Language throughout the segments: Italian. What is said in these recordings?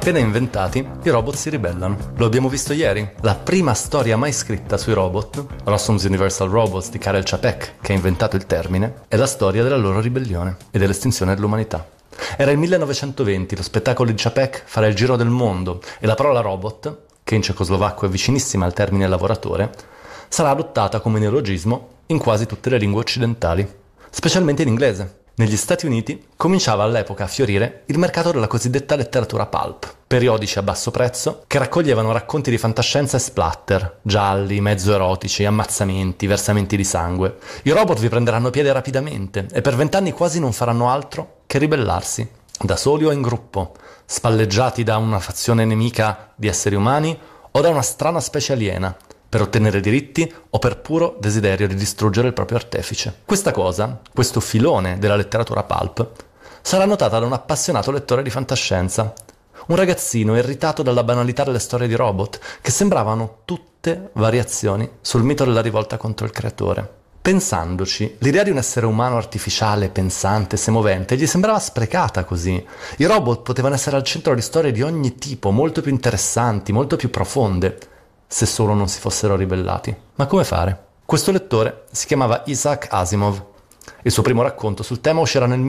Appena inventati, i robot si ribellano. Lo abbiamo visto ieri. La prima storia mai scritta sui robot, Rossum's Universal Robots di Karel Čapek, che ha inventato il termine, è la storia della loro ribellione e dell'estinzione dell'umanità. Era il 1920, lo spettacolo di Čapek farà il giro del mondo e la parola robot, che in cecoslovacco è vicinissima al termine lavoratore, sarà adottata come neologismo in quasi tutte le lingue occidentali, specialmente in inglese. Negli Stati Uniti cominciava all'epoca a fiorire il mercato della cosiddetta letteratura pulp, periodici a basso prezzo che raccoglievano racconti di fantascienza e splatter, gialli, mezzo erotici, ammazzamenti, versamenti di sangue. I robot vi prenderanno piede rapidamente e per 20 anni quasi non faranno altro che ribellarsi, da soli o in gruppo, spalleggiati da una fazione nemica di esseri umani o da una strana specie aliena, per ottenere diritti o per puro desiderio di distruggere il proprio artefice. Questa cosa, questo filone della letteratura pulp, sarà notata da un appassionato lettore di fantascienza, un ragazzino irritato dalla banalità delle storie di robot, che sembravano tutte variazioni sul mito della rivolta contro il creatore. Pensandoci, l'idea di un essere umano artificiale, pensante, semovente, gli sembrava sprecata così. I robot potevano essere al centro di storie di ogni tipo, molto più interessanti, molto più profonde, se solo non si fossero ribellati. Ma come fare? Questo lettore si chiamava Isaac Asimov. Il suo primo racconto sul tema uscirà nel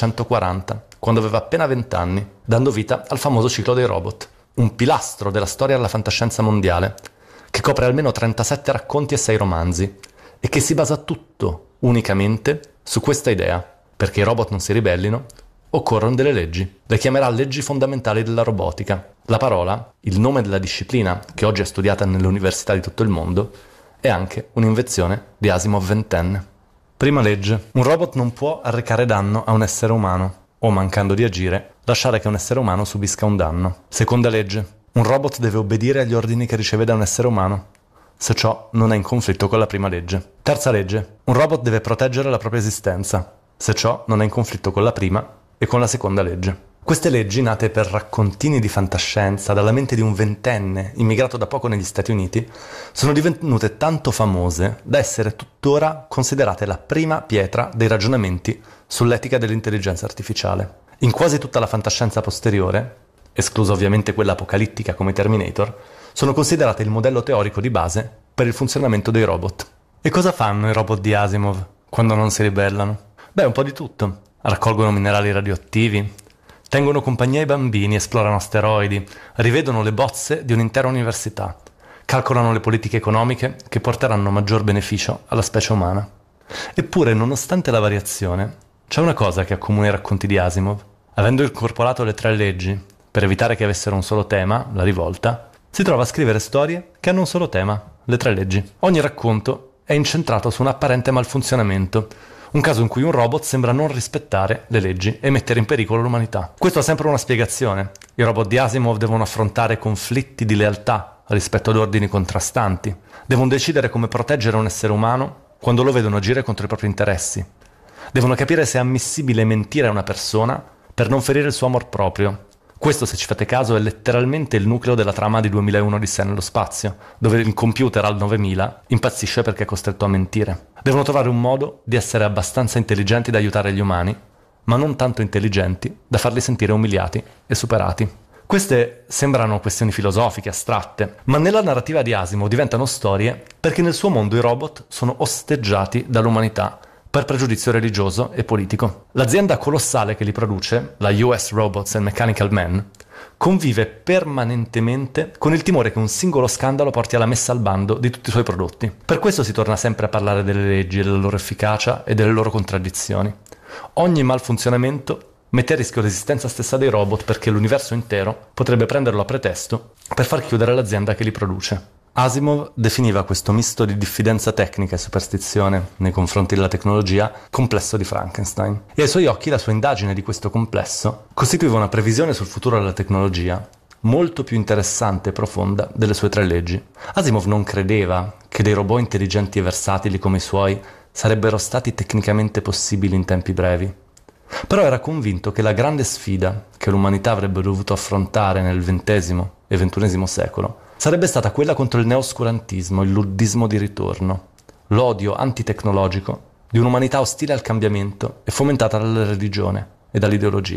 1940, quando aveva appena 20 anni, dando vita al famoso ciclo dei robot, un pilastro della storia della fantascienza mondiale, che copre almeno 37 racconti e 6 romanzi, e che si basa tutto, unicamente, su questa idea. Perché i robot non si ribellino, occorrono delle leggi. Le chiamerà leggi fondamentali della robotica. La parola, il nome della disciplina, che oggi è studiata nelle università di tutto il mondo, è anche un'invenzione di Asimov ventenne. Prima legge. Un robot non può arrecare danno a un essere umano, o mancando di agire, lasciare che un essere umano subisca un danno. Seconda legge. Un robot deve obbedire agli ordini che riceve da un essere umano, se ciò non è in conflitto con la prima legge. Terza legge. Un robot deve proteggere la propria esistenza, se ciò non è in conflitto con la prima e con la seconda legge. Queste leggi, nate per raccontini di fantascienza dalla mente di un ventenne immigrato da poco negli Stati Uniti, sono divenute tanto famose da essere tuttora considerate la prima pietra dei ragionamenti sull'etica dell'intelligenza artificiale. In quasi tutta la fantascienza posteriore, esclusa ovviamente quella apocalittica come Terminator, sono considerate il modello teorico di base per il funzionamento dei robot. E cosa fanno i robot di Asimov quando non si ribellano? Beh, un po' di tutto. Raccolgono minerali radioattivi, tengono compagnia ai bambini, esplorano asteroidi, rivedono le bozze di un'intera università, calcolano le politiche economiche che porteranno maggior beneficio alla specie umana. Eppure, nonostante la variazione, c'è una cosa che accomuna i racconti di Asimov. Avendo incorporato le 3 leggi, per evitare che avessero un solo tema, la rivolta, si trova a scrivere storie che hanno un solo tema, le 3 leggi. Ogni racconto è incentrato su un apparente malfunzionamento, un caso in cui un robot sembra non rispettare le leggi e mettere in pericolo l'umanità. Questo ha sempre una spiegazione. I robot di Asimov devono affrontare conflitti di lealtà rispetto ad ordini contrastanti. Devono decidere come proteggere un essere umano quando lo vedono agire contro i propri interessi. Devono capire se è ammissibile mentire a una persona per non ferire il suo amor proprio. Questo, se ci fate caso, è letteralmente il nucleo della trama di 2001 Odissea nello spazio, dove il computer al 9000 impazzisce perché è costretto a mentire. Devono trovare un modo di essere abbastanza intelligenti da aiutare gli umani, ma non tanto intelligenti da farli sentire umiliati e superati. Queste sembrano questioni filosofiche, astratte, ma nella narrativa di Asimov diventano storie perché nel suo mondo i robot sono osteggiati dall'umanità per pregiudizio religioso e politico. L'azienda colossale che li produce, la US Robots and Mechanical Men, convive permanentemente con il timore che un singolo scandalo porti alla messa al bando di tutti i suoi prodotti. Per questo si torna sempre a parlare delle leggi, della loro efficacia e delle loro contraddizioni. Ogni malfunzionamento mette a rischio l'esistenza stessa dei robot perché l'universo intero potrebbe prenderlo a pretesto per far chiudere l'azienda che li produce. Asimov definiva questo misto di diffidenza tecnica e superstizione nei confronti della tecnologia complesso di Frankenstein. E ai suoi occhi la sua indagine di questo complesso costituiva una previsione sul futuro della tecnologia molto più interessante e profonda delle sue 3 leggi. Asimov non credeva che dei robot intelligenti e versatili come i suoi sarebbero stati tecnicamente possibili in tempi brevi. Però era convinto che la grande sfida che l'umanità avrebbe dovuto affrontare nel XX e XXI secolo sarebbe stata quella contro il neoscurantismo, il luddismo di ritorno, l'odio antitecnologico di un'umanità ostile al cambiamento e fomentata dalla religione e dall'ideologia.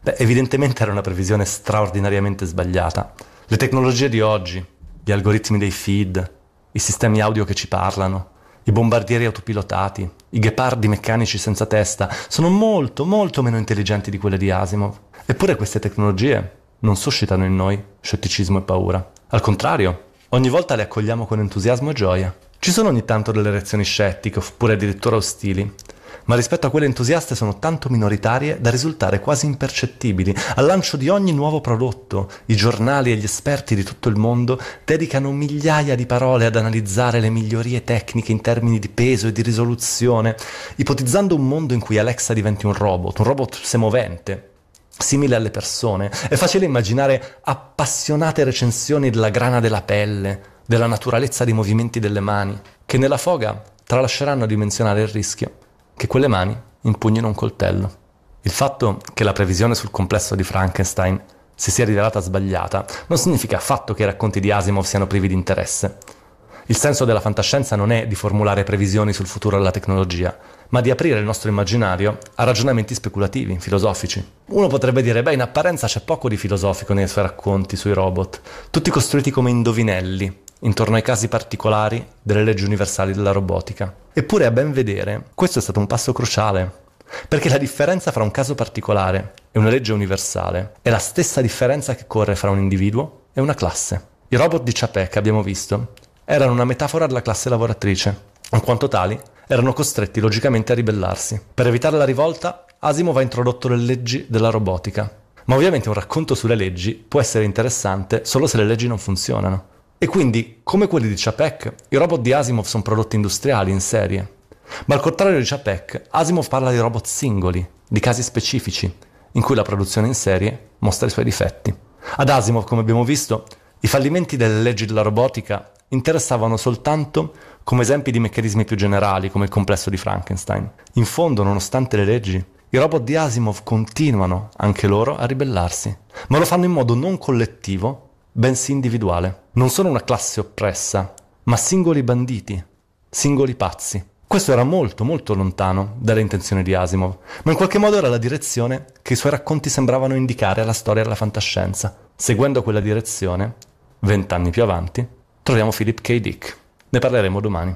Beh, evidentemente era una previsione straordinariamente sbagliata. Le tecnologie di oggi, gli algoritmi dei feed, i sistemi audio che ci parlano, i bombardieri autopilotati, i ghepardi meccanici senza testa, sono molto, molto meno intelligenti di quelle di Asimov. Eppure queste tecnologie non suscitano in noi scetticismo e paura. Al contrario, ogni volta le accogliamo con entusiasmo e gioia. Ci sono ogni tanto delle reazioni scettiche oppure addirittura ostili, ma rispetto a quelle entusiaste sono tanto minoritarie da risultare quasi impercettibili. Al lancio di ogni nuovo prodotto, i giornali e gli esperti di tutto il mondo dedicano migliaia di parole ad analizzare le migliorie tecniche in termini di peso e di risoluzione, ipotizzando un mondo in cui Alexa diventi un robot semovente, simile alle persone. È facile immaginare appassionate recensioni della grana della pelle, della naturalezza dei movimenti delle mani, che nella foga tralasceranno di menzionare il rischio che quelle mani impugnino un coltello. Il fatto che la previsione sul complesso di Frankenstein si sia rivelata sbagliata non significa affatto che i racconti di Asimov siano privi di interesse. Il senso della fantascienza non è di formulare previsioni sul futuro della tecnologia, ma di aprire il nostro immaginario a ragionamenti speculativi, filosofici. Uno potrebbe dire, in apparenza c'è poco di filosofico nei suoi racconti sui robot, tutti costruiti come indovinelli, intorno ai casi particolari delle leggi universali della robotica. Eppure, a ben vedere, questo è stato un passo cruciale, perché la differenza fra un caso particolare e una legge universale è la stessa differenza che corre fra un individuo e una classe. I robot di Čapek, abbiamo visto, erano una metafora della classe lavoratrice, in quanto tali erano costretti logicamente a ribellarsi. Per evitare la rivolta, Asimov ha introdotto le leggi della robotica. Ma ovviamente un racconto sulle leggi può essere interessante solo se le leggi non funzionano. E quindi, come quelli di Čapek, i robot di Asimov sono prodotti industriali in serie. Ma al contrario di Čapek, Asimov parla di robot singoli, di casi specifici, in cui la produzione in serie mostra i suoi difetti. Ad Asimov, come abbiamo visto, i fallimenti delle leggi della robotica interessavano soltanto come esempi di meccanismi più generali, come il complesso di Frankenstein. In fondo, nonostante le leggi, i robot di Asimov continuano, anche loro, a ribellarsi, ma lo fanno in modo non collettivo, bensì individuale. Non sono una classe oppressa, ma singoli banditi, singoli pazzi. Questo era molto, molto lontano dalle intenzioni di Asimov, ma in qualche modo era la direzione che i suoi racconti sembravano indicare alla storia della fantascienza. Seguendo quella direzione, 20 anni più avanti, troviamo Philip K. Dick. Ne parleremo domani.